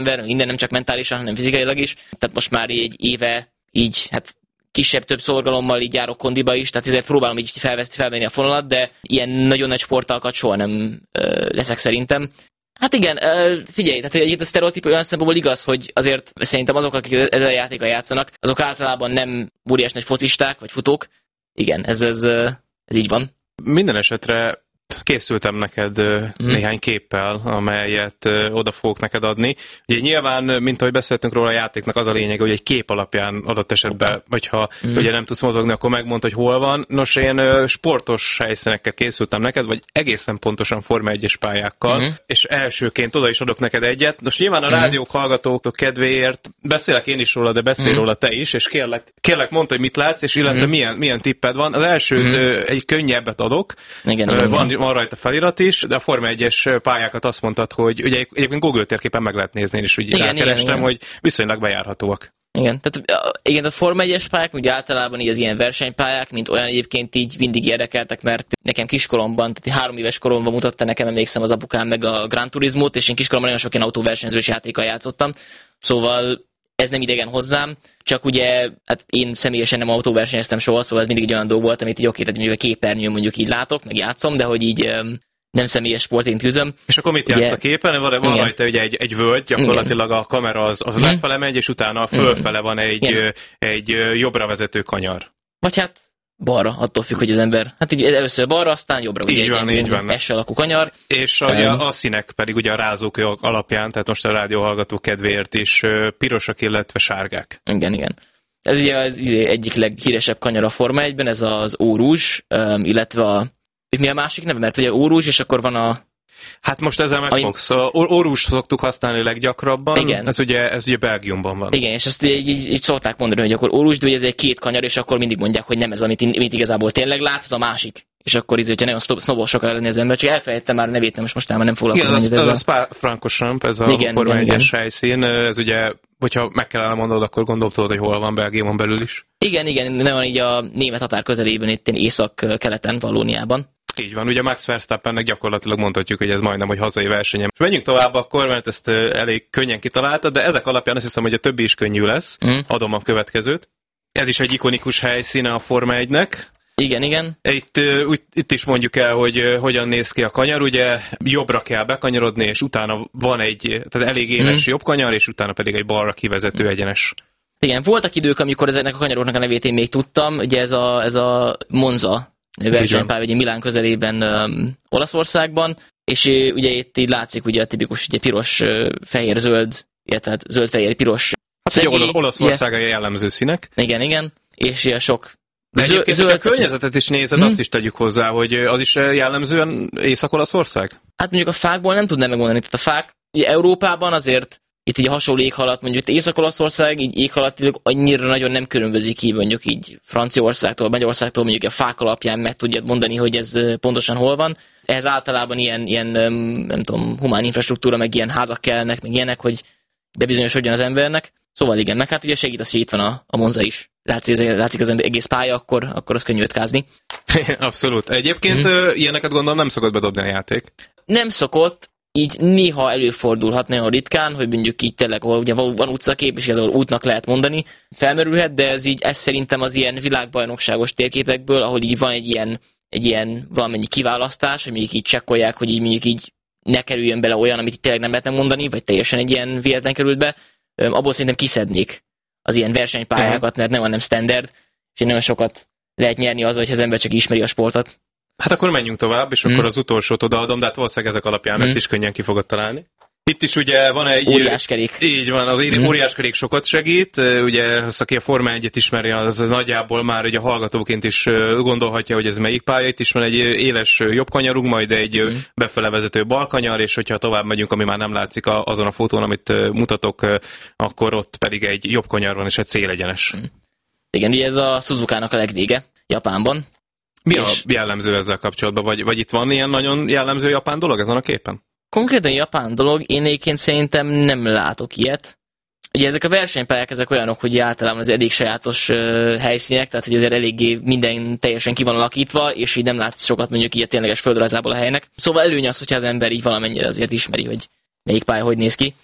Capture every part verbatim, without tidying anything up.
ember, minden nem csak mentálisan, hanem fizikailag is. Tehát most már egy éve így, hát kisebb-több szorgalommal így járok kondiba is, tehát ezért próbálom így felveszni, felvenni a fonalat, de ilyen nagyon nagy sportalkat soha nem ö, leszek szerintem. Hát igen, ö, figyelj, tehát egy a sztereotíp olyan szempontból igaz, hogy azért szerintem azok, akik ezzel a játékkal játszanak, azok általában nem óriás nagy focisták, vagy futók. Igen, ez, ez, ez így van. Minden esetre készültem neked mm. néhány képpel, amelyet oda fogok neked adni. Ugye nyilván, mint ahogy beszéltünk róla, a játéknak az a lényege, hogy egy kép alapján adott esetben, hogyha mm. ugye nem tudsz mozogni, akkor megmondd, hogy hol van. Nos, én sportos helyszínekkel készültem neked, vagy egészen pontosan Forma egyes pályákkal, mm. és elsőként oda is adok neked egyet. Nos, nyilván a mm. rádiók hallgatók kedvéért beszélek én is róla, de beszélj mm. róla te is, és kérlek, kérlek mondd, hogy mit látsz, és illetve mm. milyen, milyen tipped van. Az elsőt mm. egy könnyebbet adok. Igen, van, igen. van rajta felirat is, de a Forma egyes pályákat azt mondtad, hogy ugye egyébként Google térképen meg lehet nézni, én is úgy rákerestem, hogy viszonylag bejárhatóak. Igen, tehát igen, a Forma egyes pályák, ugye általában így az ilyen versenypályák, mint olyan egyébként így mindig érdekeltek, mert nekem kiskoromban, tehát három éves koromban mutatta nekem, emlékszem az apukám meg a Gran Turismót, és én kiskoromban nagyon sok ilyen autóversenyzős játékkal játszottam, szóval ez nem idegen hozzám, csak ugye hát én személyesen nem autóversenyeztem soha, szóval ez mindig egy olyan dolog volt, amit így oké, tehát mondjuk a képernyőn mondjuk így látok, meg játszom, de hogy így um, nem személyes sportként tűzöm. És akkor mit játsz a képen? Van, van rajta ugye egy, egy völgy, gyakorlatilag igen. A kamera az, az lefele megy, és utána fölfele van egy, egy jobbra vezető kanyar. Vagy hát balra, attól függ, hogy az ember, hát így először balra, aztán jobbra, ugye így van, egy, így van. S alakú kanyar. És a, um, a színek pedig ugye a rázók alapján, tehát most a rádióhallgató kedvéért is pirosak, illetve sárgák. Igen, igen. Ez ugye az egyik leghíresebb kanyar a Forma egyben, ez az Eau Rouge, illetve a, mi a másik neve? Mert ugye Eau Rouge, és akkor van a... Hát most ezzel megfogsz. A Eau Rouge szoktuk használni leggyakrabban, igen. Ez, ugye, ez ugye Belgiumban van. Igen, és ezt így, így, így szokták mondani, hogy akkor Eau Rouge, de ugye ez egy két kanyar, és akkor mindig mondják, hogy nem ez, amit, amit igazából tényleg látsz, az a másik. És akkor így, hogyha nagyon sznobos akar lenni az ember, csak elfelejtettem már a nevét, nem most most már nem foglalkozom. Igen, ez, ez a Spa-Francorchamps, ez a igen, Forma egyes helyszín, ez ugye, hogyha meg kellene mondod, akkor gondolom tudod, hogy hol van Belgiumon belül is. Igen, igen, nem van így a német határ közelében, itt észak-keleten, Vallóniában. Így van, ugye Max Verstappennek gyakorlatilag mondhatjuk, hogy ez majdnem, hogy hazai versenyem. Menjünk tovább akkor, mert ezt elég könnyen kitaláltad, de ezek alapján azt hiszem, hogy a többi is könnyű lesz. Mm. Adom a következőt. Ez is egy ikonikus helyszíne a Forma egynek. Igen, igen. Itt, úgy, itt is mondjuk el, hogy hogyan néz ki a kanyar, ugye jobbra kell bekanyarodni, és utána van egy, tehát elég éles mm. jobb kanyar, és utána pedig egy balra kivezető egyenes. Igen, voltak idők, amikor ezeknek a kanyaroknak a nevét én még tudtam, ugye ez a, ez a Monza versenypálya, ugye Milán közelében um, Olaszországban, és uh, ugye itt így látszik ugye a tipikus ugye, piros, uh, fehér, zöld, illetve zöld, fehér, piros. Hát szegély, ugye Olaszországa jellemző színek. Igen, igen, és uh, sok de egyébként, zöld... a környezetet is nézed, hmm. azt is tegyük hozzá, hogy az is jellemzően Észak-Olaszország? Hát mondjuk a fákból nem tudnám megmondani, tehát a fák ugye Európában azért itt így hasonló éghalat, mondjuk Észak-Olaszország így éghalatilag annyira nagyon nem különbözik ki, mondjuk így Franciaországtól, Magyarországtól, mondjuk a fák alapján meg tudjad mondani, hogy ez pontosan hol van. Ehhez általában ilyen, ilyen nem tudom, humán infrastruktúra, meg ilyen házak kellnek, meg ilyenek, hogy bebizonyosodjon az embernek. Szóval igen, meg hát ugye segít az, hogy itt van a, a Monza is. Látszik, látszik az egész pálya, akkor, akkor az könnyű ötkázni. Abszolút. Egyébként mm. ilyeneket gondolom nem szokott bedobni a játék. Nem szokott. Így néha előfordulhat, nagyon ritkán, hogy mondjuk így tényleg, ahol ugye van utcakép, és igazából útnak lehet mondani, felmerülhet, de ez így, ez szerintem az ilyen világbajnokságos térképekből, ahol így van egy ilyen, egy ilyen valamennyi kiválasztás, hogy mondjuk így csekkolják, hogy így mondjuk így ne kerüljön bele olyan, amit így tényleg nem lehetne mondani, vagy teljesen egy ilyen véletlen került be, abból szerintem kiszednék az ilyen versenypályákat, mert nem van nem standard, és nagyon sokat lehet nyerni azzal, hogy az ember csak ismeri a sportot. Hát akkor menjünk tovább, és mm. akkor az utolsót odaadom, de hát valószínűleg ezek alapján mm. ezt is könnyen ki fogod találni. Itt is ugye van egy... Óriáskerék. Így van, az mm. óriáskerék sokat segít. Ugye az, aki a Forma egyet ismeri, az nagyjából már ugye hallgatóként is gondolhatja, hogy ez melyik pálya. Itt is van egy éles jobb kanyarunk, majd egy mm. befele vezető bal kanyar, és hogyha tovább megyünk, ami már nem látszik azon a fotón, amit mutatok, akkor ott pedig egy jobb kanyar van, és egy célegyenes. Mm. Igen, ugye ez a Suzukának a legvége Japánban. Mi a jellemző ezzel kapcsolatban? Vagy, vagy itt van ilyen nagyon jellemző japán dolog ezen a képen? Konkrétan japán dolog, én egyébként szerintem nem látok ilyet. Ugye ezek a versenypályák, ezek olyanok, hogy általában az elég sajátos uh, helyszínek, tehát hogy azért eléggé minden teljesen ki van alakítva, és így nem látsz sokat mondjuk így a tényleges földrajzából a helynek. Szóval előny az, hogyha az ember így valamennyire azért ismeri, hogy melyik pálya hogy néz ki.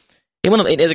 Én mondom, én